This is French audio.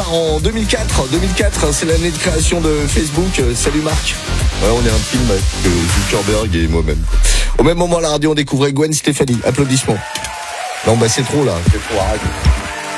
en 2004. 2004, c'est l'année de création de Facebook. Salut Marc. Ouais, on est un film avec Zuckerberg et moi-même. Au même moment à la radio, on découvrait Gwen Stefani. Applaudissements. Non, c'est trop là. C'est trop, arrête.